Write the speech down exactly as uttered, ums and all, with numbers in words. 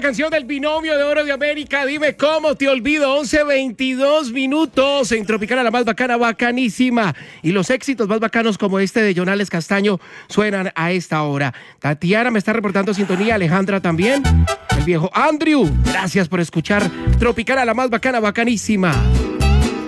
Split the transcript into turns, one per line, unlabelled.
canción del binomio de oro de América. Dime cómo te olvido. once veintidós minutos en Tropicana, la más bacana, bacanísima. Y los éxitos más bacanos como este de Jonales Castaño suenan a esta hora. Tatiana me está reportando sintonía. Alejandra también. El viejo Andrew. Gracias por escuchar Tropicana, la más bacana, bacanísima.